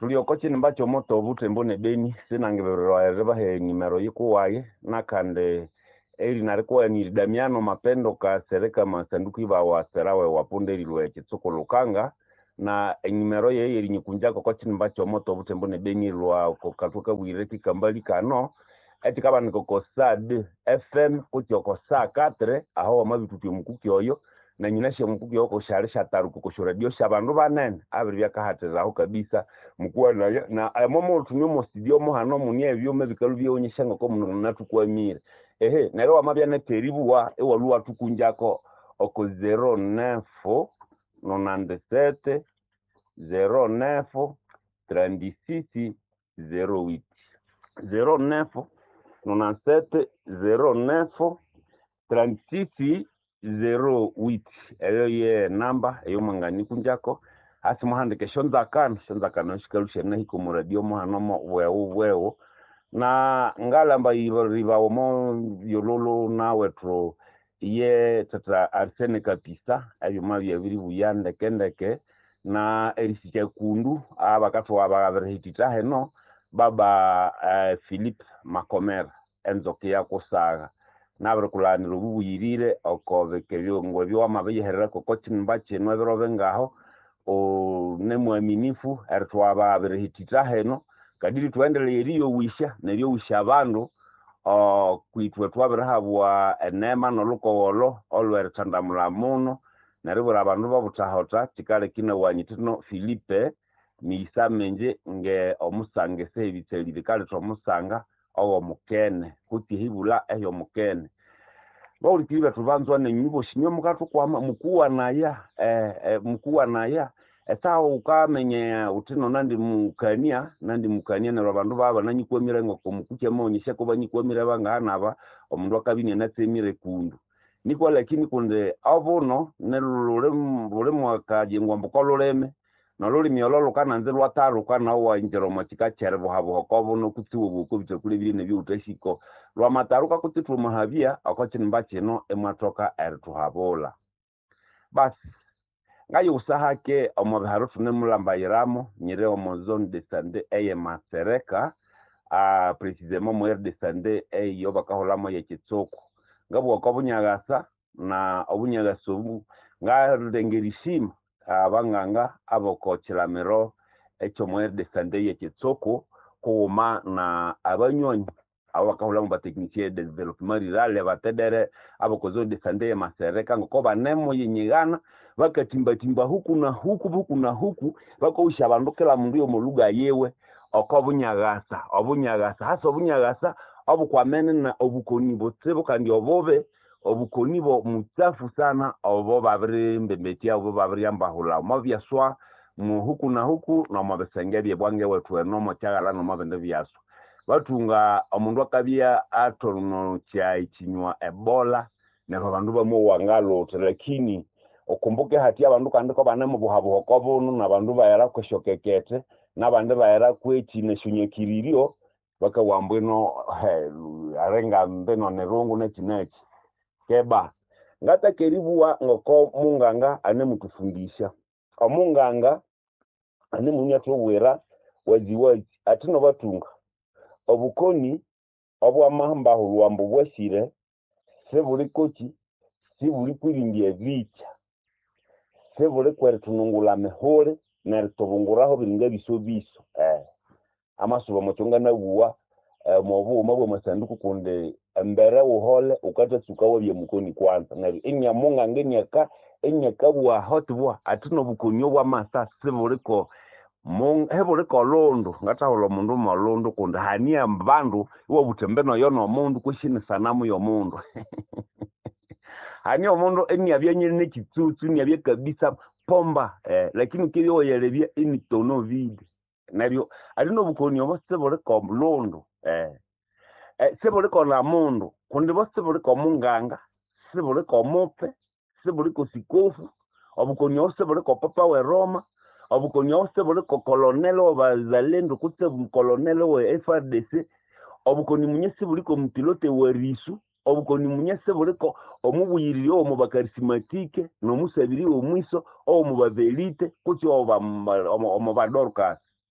tuliokochi nimbacho moto obute mbone beni sinangeberwa reba he nimero yikuwaye nakande eri narikuwa ni Damiano Mapendo ka sereka masanduku iba wa serawe wapunde lilwe kitsuko lukanga na nimero ye yeri nyikunjako kochi nimbacho moto obute mbone beni lwa kokatuka bwireki kambali kano eti kaba niko sad FM kutyoko saa 4 aho mabitu mukuki oyo na nyinashe mukuki yoko sharisha taruku ko radio shabandu banene abiri byakahateraho kabisa mukuwa na momo tunyomo studio mo hano munie ebyome bikalu byonyesha ngoko muno natukwamire nero amabya neteribuwa ewaluwa tukunjako oko 09 97 09 36 08 09 97 09 36 08 eyo ye namba eyo mangani kunjako asi muhandike shonzakano shikalushe na hiko muradio muhano mo wewo na ngalamba riba omo yololo na wetro ye tata Arsene Kapisa ayo mabya biri buyande kendeke na erisike kundu abakatwa ababerehitita heno baba Philip Makomer enzoke yakosaga nabere kulanira ubuyirire okobekebyo ngo byo amabeherera kokochi mbache no berobe ngaho o nemwaminifu ertwaba berehitita heno kadiri tuendele iriyo wisha neryo wisha abantu kwitwe twaberahabwa enema nolukowolo olweretandamula muno neribura abantu babutahota tikale kina wanyitino Philippe nisamenje nge omusange sebitselire kale tomusanga owo mukene kuti hibula eyo mukene bawulikiriba tubanzwa nenyubo shinyo mukatu kwa mukuwa naya etawo ukamenye utino nandi mukania ne abantu baba nanyikwemire ngo komukuke monyesha ko banyikwemire bangana aba omundu akabine natsemire kundu niko lakini kunde abono nelule mwakaje ngwambkololeme naluli miololo kana nze lwataruka na wa injero machika cherebo habo kobo no kutiwo buko bitekule bili ne byutashiko lwa mataruka kutitu mahavia akochini mbachino ematoka ertuhabola bas ngayo usahake omubiharufu nemulamba iramo nyire omozone de sande eye masereka precisement mo de sande eyo bakaholamo yekitsoko ngabo kobunyagasa na obunyagaso ngarengerishima abanganga abokochilamiro echo de sande yekitsoko kuma na abanyonyi abakahula mu technicien de development rural batedere abokozo de sande ya masereka ngoko banemo yinyigana bakatimba huku na huku bakousha bandukela mundu yo muluga yewe okobunyagasa hasa obunyagasa obukwamene na obukoni botsebo kandi obobe obukoni bo mutsafu sana obo babiri mbembetia obo babiri ambahula mabyaswa mu huku na mabesengebye bwange wetu enomo kyagala no mabende byaswa batunga omundu akabya atono chai chinywa ebola nero bandu bamo wangalo lakini okumbuke hati abantu kandi ko banemo buhabuho ko bunu nabandu bayara kweshokekete nabandi bayara kwechine shunyekiririo baka wambweno arenga mbeno nerungu nechinechi keba ngata keribuwa ngoko munganga ane mutufundisha omunganga ane munyatwo wera waziwazi atino batunga obukoni obwamahamba hulwambo bwashire sebuli kochi sibuli kwirindia vicha sebule kweretunungula mehole neritobunguraho biringa biso amasuba mochonga na buwa mobu mabwe masanduku kunde mbere uhole ukatasuka wabye mukoni kwanza nari inya munga ngenyaka bwa hotbwa atino bukonyo bwa masa sebule ko hebule ko londo ngata holo mundu malondo kunde hania mbandu wo butembeno yono mundu kushine sanamu yo mundu hani omundu eni abyanyire nekitsutsu ni abye kabisa pomba lakini kiriyo yelebya imitono vide nabyo alino bukoni obosebole ko londo sebole ko na mundu kundi bosebole ko munganga sebole ko mope sebole ko sikofu obukoni obosebole ko papa we Roma obukoni obosebole ko kolonelo bazalendo kutse kolonelo we FRDC obukoni munyesi buliko mupilote we risu obukoni munyese buliko omubuyiriro omubakarismatike no musabiri omwiso omubavelite kuti oba omubadorkas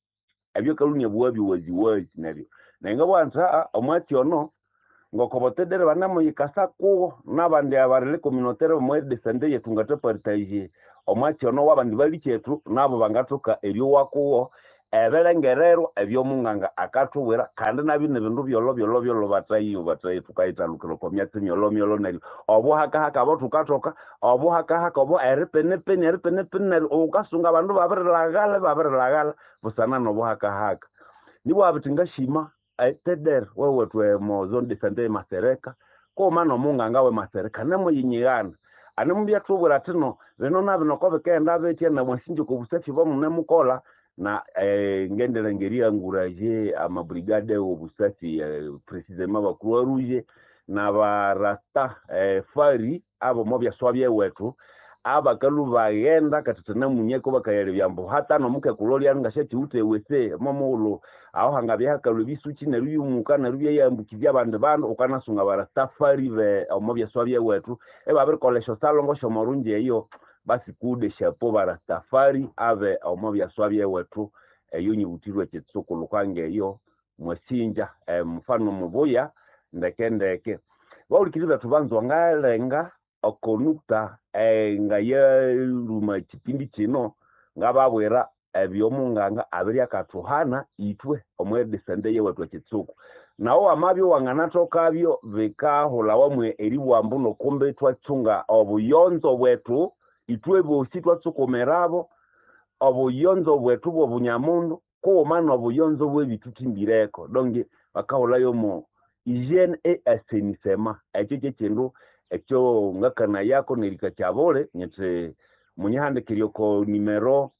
ebyo kalunya buwabi waziwazi nabyo nenga bwanta omwati ono ngokobotedere banamo yikasa kuwo nabandi abarele communautaire mwe descende yetu ngatapartage omwati ono wabandi bali chetu nabo bangatoka ebyo wakuwo ebelengerero ebyo munganga akatubwera kandi nabi nebindu byolo batayi tukaita lukiro komyatsi myolo nari obo haka abo tukatoka obo haka obo eripene ukasunga abantu babirlagala busana nobo haka nibo abitinga shima teder wewe twe mo zone de santé masereka ko mano munganga we masereka nemo yinyigana ane mbya tubura tino bino nabino ko bekenda betie na mwasinjo ko busafi bo munemukola na ngendera ngeria nguraje ama brigade obusafi precisement ba Croix Rouge na ba rasta fari abo mobya swabye wetu aba kalu bagenda katutana munyeko bakayere byambo hata no muke kulolia ngasheti ute wese momulo aho hangabya kalu bisuchi na ruyumuka na rubye yambukivya bandu ukanasunga bara safari be omobya swabye wetu eba bir kolesho salongo shomorunje iyo basi kude shapo bara safari ave omobya swabye wetu yunyi butirwe kitsuko lukange iyo mwasinja mfano muboya ndeke baulikiriza tubanzo ngalenga okonukta ngaye ruma kipindi kino ngababwera ebyomunganga abiri akatuhana itwe omwede sande ye watu kitsuko nawo amabyo wanganatoka byo bikahola wamwe eribwambu no kumbe twacunga obuyonzo bwetu itwe bosi twatsukomerabo obuyonzo bwetu bwo bunyamundu ko mano obuyonzo bwe bitutimbireko donge bakahola yomo hygiene et assainissement ekyo kindu ekyo ngakana yako nerika cyabole nyete munyahande kirioko numero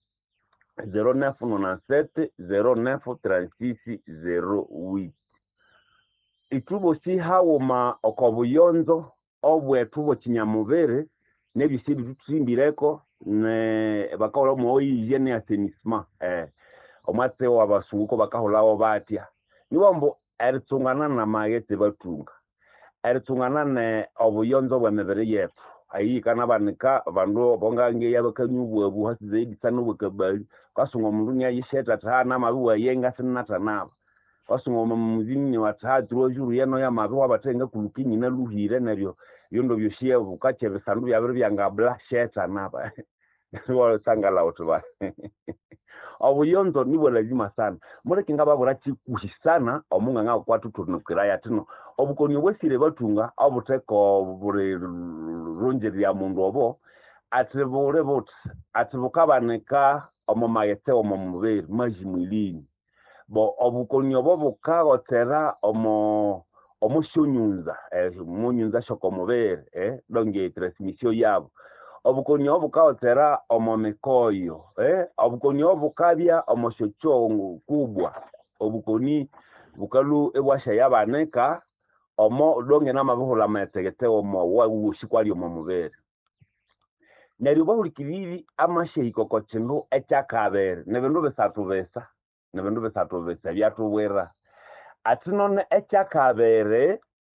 0997 093608 itubo si hawoma okobuyonzo obwetu bo kinyamubere nebisibi tutsimbireko ne bakahola mo hygiene assainissement omwatse wabasunguko bakaholawo batya niwambo eritsungana na magete batunga eritsungana ne obuyonzo bwa mebere yetu ayikana banika bandu bongange yabakanyubwabu hasizeidi sana bukabali kwasunga omundu nyayisheta thana mabiwa yenga sinnatanaba kwasunga muzini wathathu rojuru yeno ya mabiwa batenga kulukinyi na luhire neryo yondo byoshiye bukache bisandu byabiri byangabla sheta naba wala sangala otuba obuyonzo nibo lazima sana mureke ngababura chikuhisana omunganga kwatu tunukiraya tino obukoni obwesire batunga obuteko buri runjeri ya mundu obo atibure bot atibukabaneka omomayete omomubiri majimwilini bo obukoni obo bukagotera omushonyunza munyunza shokomubiri donge transmission yabo obukoni obukaotera omomikoyo obukoni obukabya omoshochongo kubwa obukoni bukalu ebwasha yabaneka omo donge namabuhula metegete omo wawushikwali omomubere neryo bahulikiriri amashehiko kokindu ekyakabere nebindu bisatu besa byatubwera atinone ekyakabere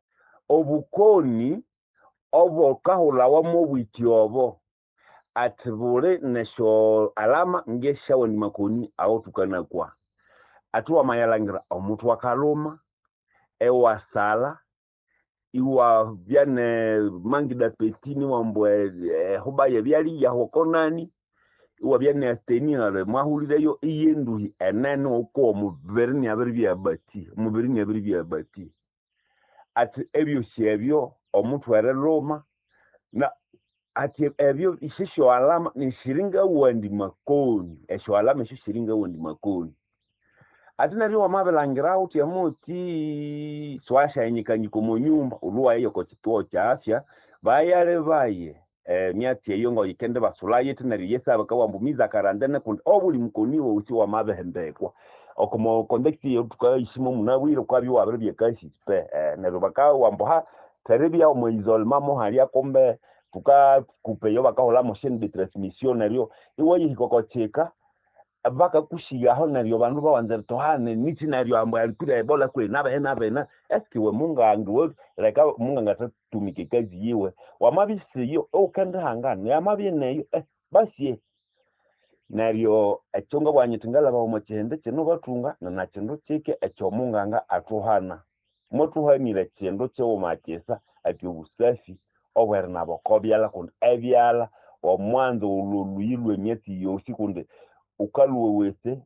obukoni obo kahula wamo bwityobo atibule nesho alama ngeshawe ni makoni aho tukanakwa atuwa mayalangira omuntu wakaloma ewa sala iwa byane mangida petini wambwe hubaye byali ya hokonani iwa byane astenire mwahulireyo iyenduhi enene uko muberni abiri byabati ati ebyo shebyo omuntu wereloma na ati ebyo ishisho alama ni shiringa wandi makoni esho alama isho shiringa wandi makoni ati nari wamabelangira uti yamuti swasha enyikanyiko mu nyumba uluwa eyo ko kituo cha afya baye myati eyo ngo yikende basulaye tinari yesa bakawambumiza karandene kundi obuli mukoniwo uti wamabehembekwa okomo kondekti yo tukayishimo munawiro kwabi wabere byekashi pe nero bakawamboha terebia omo isolema mo haria kombe tuka kupeyo bakahola mo chaîne de transmission neryo iwo yikokocheka baka kushiga ho neryo bandu bawanze tohane niti neryo ambo alipira ebola kule nabena eski we mungangi we reka munganga tatumike kazi yiwe wamabisi yo okende hangana yamabye neyo basi neryo ekyonga bwanyitingala bawo kyende kino batunga na kindu kike ekyomunganga atuhana motuhanire kindu kyomakyesa ati obusafi obwere nabokobyala kundi ebyala omwanzo ululuyilwe emyezi yosi kundi ukaluwewese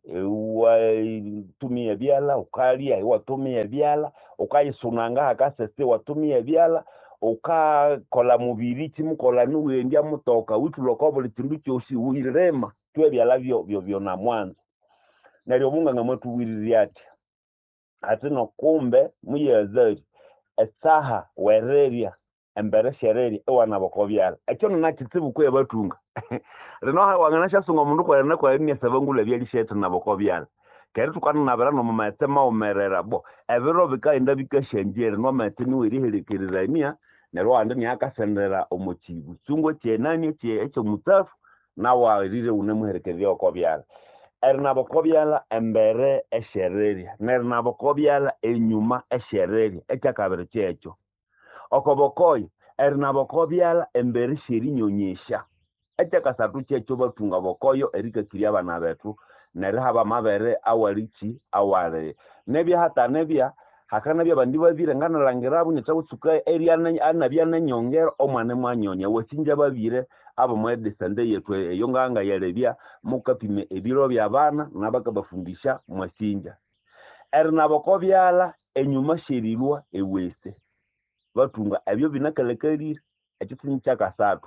watumia byala ukalia watumia byala ukayisunanga hakasese watumia byala ukakola mubiri kimukola nuwendya mutoka wituloko buli kindu kyosi wirema twebyala byo na mwanzo neryo munganga mwetuwirire ati nokumbe muyezeri esaha wereria embere shereri ewana bokobyala ekyo nakitsibu kwe batunga rino wangana shasunga mundu kwa nya sabangula byalishete nabokobyala kere tukana nabera no matsema omerera bo ebiro bikainda bikashenjere no matini werihelekererania nerwo ande nyakasendera omuchibu sungo chenani ekyo mutafu na warire unemuherekeria okobyala erinabokobyala embere eshereria nerinabokobyala enyuma eshereria ekyakabere kyekyo okobokoyo erinabokobyala embere sherinyonyesha ekyakasatu kyekyo batunga bokoyo erikakiria abana betu nerihaba mabere awalichi awale nebya hata nebya hakanabya bandi babire nganalangirabu nyetawutsuka eriana anabya nanyongera omwana mwanyonya wesinja babire abo mwedesende yetu yonganga yalebya mukapime ebiro byabana nabakabafundisha mwasinja erinabokobyala enyuma sherirwa ewese batunga ebyo binakalekalire ekitsinyi kyakasatu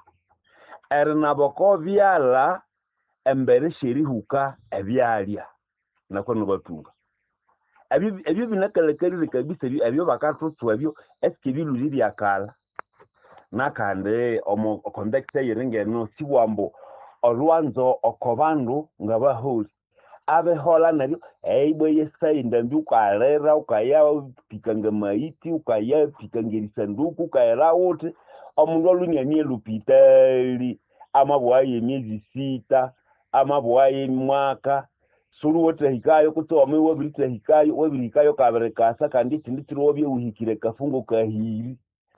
erinabokobyala embere sherihuka ebyalya nakono batunga ebyo binakalekalire kabisa ebyo bakatutswa ebyo eskibiluli byakala nakande omo context yirengeno siwambo olwanzo okobandu ngabaholi abehola neryo eibwe yesainda ndukalera ukaya pikanga maiti ukaya pikanga lisanduku ukayera uti omundu olunyanie lupitali amabwaye emyezi 6 amabwaye mwaka suru wote hikayo kutoa wabirita hikayo kabere kasa kandi kindi kiro bye uhikire kafungo kahiri